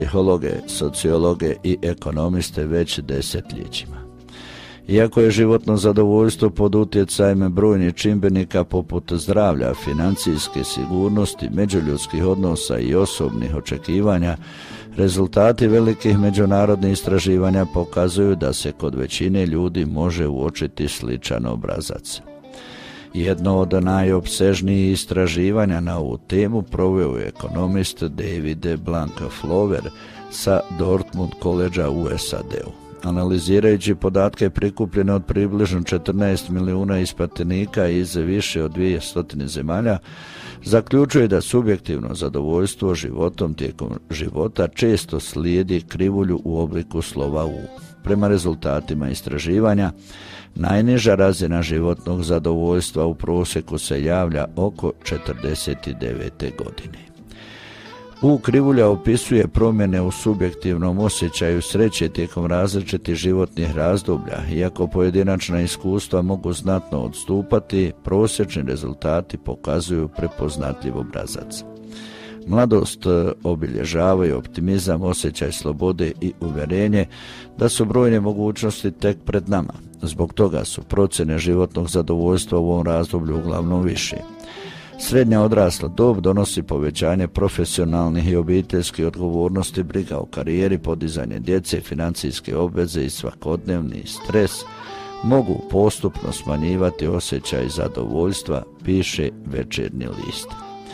psihologe, sociologe i ekonomiste već desetljećima. Iako je životno zadovoljstvo pod utjecajem brojnih čimbenika poput zdravlja, financijske sigurnosti, međuljudskih odnosa i osobnih očekivanja, rezultati velikih međunarodnih istraživanja pokazuju da se kod većine ljudi može uočiti sličan obrazac. Jedno od najopsežnijih istraživanja na ovu temu proveo je ekonomist David Blank-Flower sa Dartmouth Collegea u SAD-u. Analizirajući podatke prikupljene od približno 14 milijuna ispitanika iz više od 200 zemalja, zaključuje da subjektivno zadovoljstvo životom tijekom života često slijedi krivulju u obliku slova U. Prema rezultatima istraživanja, najniža razina životnog zadovoljstva u prosjeku se javlja oko 49. godine. U krivulja opisuje promjene u subjektivnom osjećaju sreće tijekom različitih životnih razdoblja. Iako pojedinačna iskustva mogu znatno odstupati, prosječni rezultati pokazuju prepoznatljiv obrazac. Mladost obilježavaju optimizam, osjećaj slobode i uvjerenje da su brojne mogućnosti tek pred nama. Zbog toga su procjene životnog zadovoljstva u ovom razdoblju uglavnom više. Srednja odrasla dob donosi povećanje profesionalnih i obiteljskih odgovornosti, briga o karijeri, podizanje djece, financijske obveze i svakodnevni stres mogu postupno smanjivati osjećaj zadovoljstva, piše Večernji list.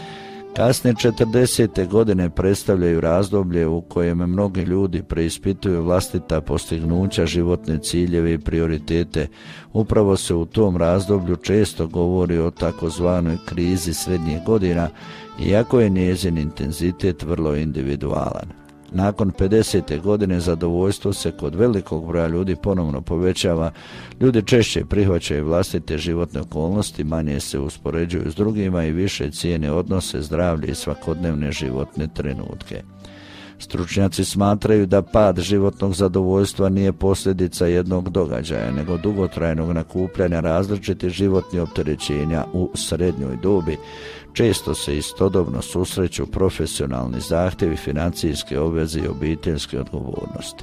Kasne 40. godine predstavljaju razdoblje u kojem mnogi ljudi preispituju vlastita postignuća, životne ciljeve i prioritete. Upravo se u tom razdoblju često govori o takozvanoj krizi srednjih godina, iako je njezin intenzitet vrlo individualan. Nakon 50. godine zadovoljstvo se kod velikog broja ljudi ponovno povećava, ljudi češće prihvaćaju vlastite životne okolnosti, manje se uspoređuju s drugima i više cijene odnose, zdravlje i svakodnevne životne trenutke. Stručnjaci smatraju da pad životnog zadovoljstva nije posljedica jednog događaja, nego dugotrajnog nakupljanja različitih životnih opterećenja u srednjoj dobi. Često se istodobno susreću profesionalni zahtjevi, financijske obveze i obiteljske odgovornosti.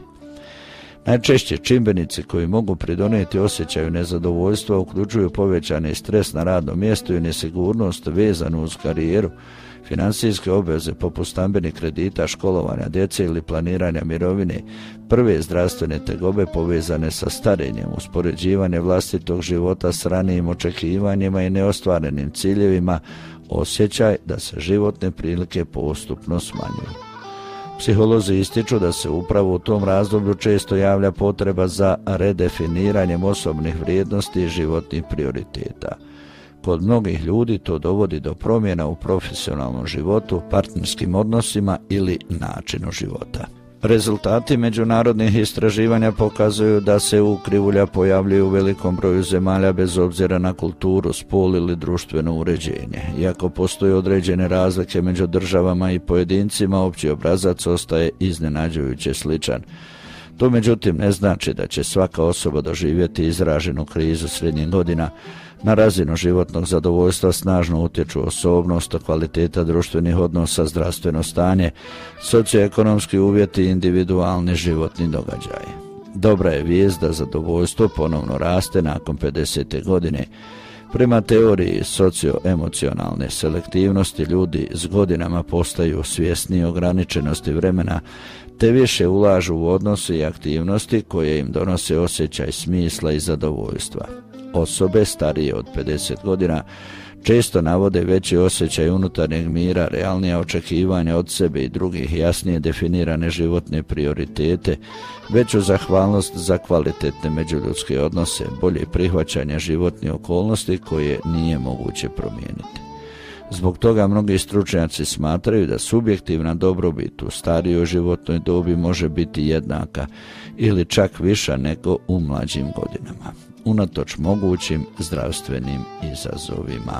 Najčešće čimbenici koji mogu pridonijeti osjećaju nezadovoljstva uključuju povećani stres na radnom mjestu i nesigurnost vezanu uz karijeru, financijske obveze poput stambenih kredita, školovanja djece ili planiranja mirovine, prve zdravstvene tegobe povezane sa starenjem, uspoređivanje vlastitog života s ranijim očekivanjima i neostvarenim ciljevima, osjećaj da se životne prilike postupno smanjuju. Psiholozi ističu da se upravo u tom razdoblju često javlja potreba za redefiniranjem osobnih vrijednosti i životnih prioriteta. Kod mnogih ljudi to dovodi do promjena u profesionalnom životu, partnerskim odnosima ili načinu života. Rezultati međunarodnih istraživanja pokazuju da se U krivulja pojavljuju u velikom broju zemalja bez obzira na kulturu, spol ili društveno uređenje. Iako postoje određene razlike među državama i pojedincima, opći obrazac ostaje iznenađujuće sličan. To međutim ne znači da će svaka osoba doživjeti izraženu krizu srednjih godina. Na razinu životnog zadovoljstva snažno utječu osobnost, kvaliteta društvenih odnosa, zdravstveno stanje, socioekonomski uvjeti i individualni životni događaji. Dobra je vijest da zadovoljstvo ponovno raste nakon 50. godine. Prema teoriji socioemocionalne selektivnosti, ljudi s godinama postaju svjesni ograničenosti vremena, te više ulažu u odnose i aktivnosti koje im donose osjećaj smisla i zadovoljstva. Osobe starije od 50 godina često navode veći osjećaj unutarnjeg mira, realnija očekivanja od sebe i drugih, jasnije definirane životne prioritete, veću zahvalnost za kvalitetne međuljudske odnose, bolje prihvaćanje životnih okolnosti koje nije moguće promijeniti. Zbog toga mnogi stručnjaci smatraju da subjektivna dobrobit u starijoj životnoj dobi može biti jednaka ili čak viša nego u mlađim godinama, unatoč mogućim zdravstvenim izazovima.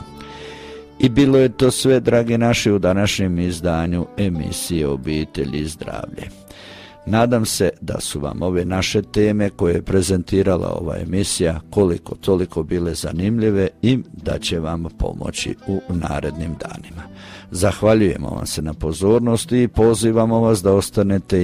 I bilo je to sve, dragi naši, u današnjem izdanju emisije Obitelj i zdravlje. Nadam se da su vam ove naše teme koje je prezentirala ova emisija koliko toliko bile zanimljive i da će vam pomoći u narednim danima. Zahvaljujemo vam se na pozornosti i pozivamo vas da ostanete